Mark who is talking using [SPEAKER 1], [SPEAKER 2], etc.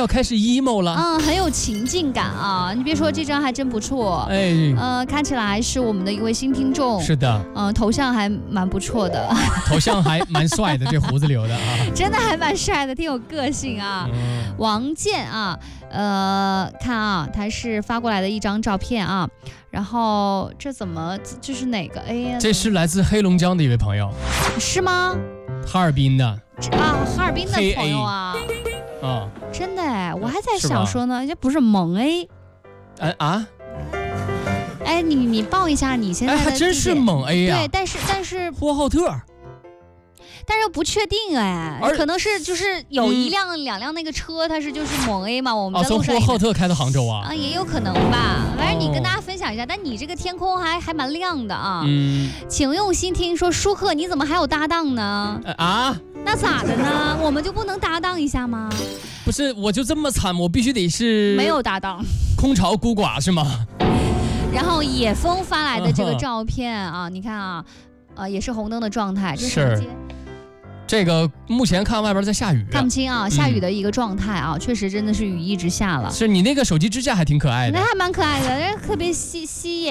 [SPEAKER 1] 要开始 emo 了。
[SPEAKER 2] 很有情境感啊！你别说，这张还真不错。看起来是我们的一位新听众。
[SPEAKER 1] 是的。
[SPEAKER 2] 头像还蛮不错的。
[SPEAKER 1] 头像还蛮帅的，这胡子留的啊。
[SPEAKER 2] 真的还蛮帅的，挺有个性啊。王健啊，看啊，他是发过来的一张照片啊。然后这是哪个 A 呀？
[SPEAKER 1] 这是来自黑龙江的一位朋友。是
[SPEAKER 2] 吗？
[SPEAKER 1] 哈尔滨的。
[SPEAKER 2] 哈尔滨的朋友啊。真的哎，我还在想说呢，这不是猛 A。你报一下你现在的。
[SPEAKER 1] 还真是猛 A 啊。
[SPEAKER 2] 对，但是
[SPEAKER 1] 呼和浩特。
[SPEAKER 2] 但是不确定可能是就是有两辆那个车，它就是猛 A 嘛，我们在路上。
[SPEAKER 1] 从呼和浩特开到杭州啊？
[SPEAKER 2] 也有可能吧。反正你跟大家分享一下，但你这个天空还蛮亮的啊。请用心听说，舒克你怎么还有搭档呢？那咋的呢？我们就不能搭档一下吗？
[SPEAKER 1] 不是，我就这么惨，我必须得是
[SPEAKER 2] 没有搭档，
[SPEAKER 1] 空巢孤寡是吗？
[SPEAKER 2] 然后野风发来的这个照片啊，你看啊，也是红灯的状态，这是
[SPEAKER 1] 这个目前看外边在下雨，
[SPEAKER 2] 看不清啊，下雨的一个状态啊，确实真的是雨一直下了。
[SPEAKER 1] 是你那个手机支架还挺可爱的，
[SPEAKER 2] 那还蛮可爱的，特别吸眼。